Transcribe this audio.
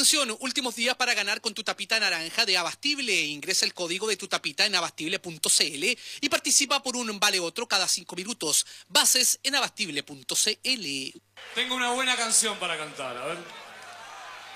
Atención, últimos días para ganar con tu tapita naranja de Abastible. Ingresa el código de tu tapita en abastible.cl y participa por un vale otro cada 5 minutos. Bases en abastible.cl. Tengo una buena canción para cantar, a ver.